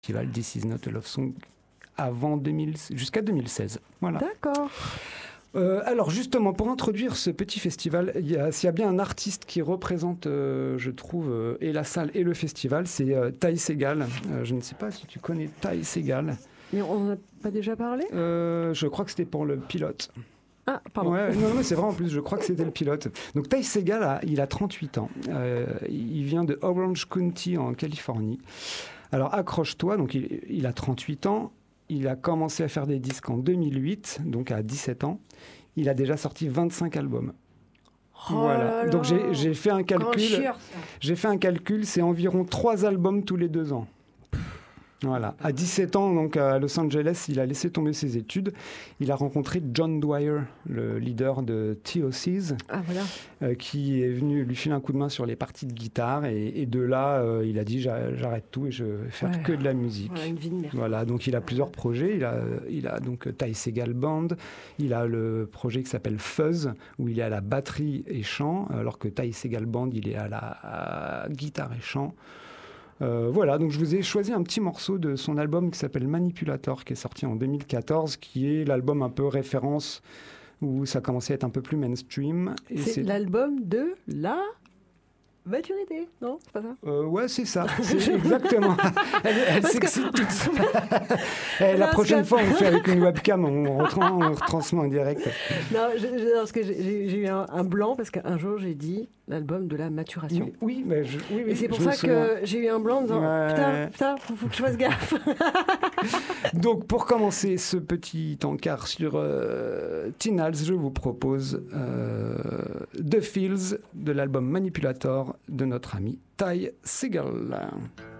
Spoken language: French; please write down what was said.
festival This Is Not a Love Song jusqu'à 2016. Voilà. D'accord. Alors justement, pour introduire ce petit festival, s'il y a bien un artiste qui représente, je trouve, et la salle et le festival, c'est Ty Segall. Je ne sais pas si tu connais Ty Segall. Mais on n'en a pas déjà parlé ? Je crois que c'était pour le pilote. Ah, pardon. Ouais, non, c'est vrai en plus, je crois que c'était le pilote. Donc Ty Segall, il a 38 ans. Il vient de Orange County en Californie. Alors accroche-toi, donc il a 38 ans. Il a commencé à faire des disques en 2008, donc à 17 ans. Il a déjà sorti 25 albums. Oh voilà. Donc j'ai fait un calcul. Chieur, j'ai fait un calcul, c'est environ 3 albums tous les 2 ans. Voilà. À 17 ans, donc à Los Angeles, il a laissé tomber ses études. Il a rencontré John Dwyer, le leader de TOCs, qui est venu lui filer un coup de main sur les parties de guitare. Et de là, il a dit j'arrête tout et je vais faire que de la musique. Une vie de merde. Voilà, donc il a plusieurs projets. Il a donc Ty Segall Band. Il a le projet qui s'appelle Fuzz, où il est à la batterie et chant, alors que Ty Segall Band, il est à la guitare et chant. Voilà, donc je vous ai choisi un petit morceau de son album qui s'appelle Manipulator, qui est sorti en 2014, qui est l'album un peu référence où ça commençait à être un peu plus mainstream. Et c'est l'album de la maturité, non ? C'est pas ça ? Ouais, c'est ça, c'est exactement. Elle s'excite toute seule. La prochaine fois, on fait avec une webcam, on retransmet en direct. Non, parce que j'ai eu un blanc, parce qu'un jour, j'ai dit l'album de la maturation. Oui, et c'est pour ça que j'ai eu un blanc en disant putain, faut que je fasse gaffe. Donc, pour commencer ce petit encart sur Teen Hals, je vous propose The Feels de l'album Manipulator de notre ami Ty Segall.